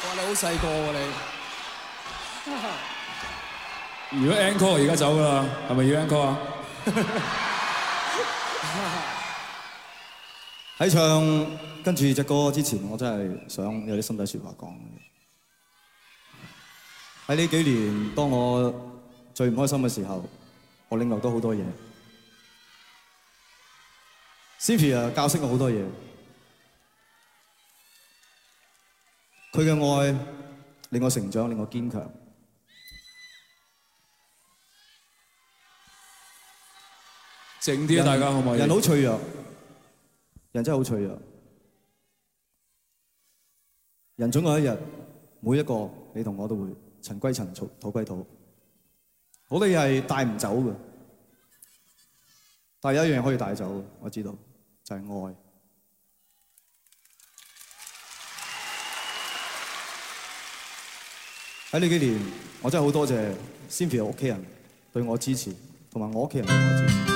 你好細個喎你。 如果 encore 而家走㗎啦，係咪要 encore 啊？ 喺唱跟住隻歌之前，我真係想有啲心底説話講。喺呢幾年，當我最唔開心嘅時候，我領略到好多嘢。Cynthia 教識我好多嘢，佢嘅愛令我成長，令我堅強。 靜啲啊，大家可唔可以？ 人好脆弱，人真係好脆弱。人總有一日，每一個你同我都會塵歸塵，土歸土。好多嘢係帶唔走嘅，但係有一樣可以帶走嘅，我知道就係愛。喺呢幾年，我真係好多謝 Cynthia 屋企人對我支持，同埋我屋企人對我支持。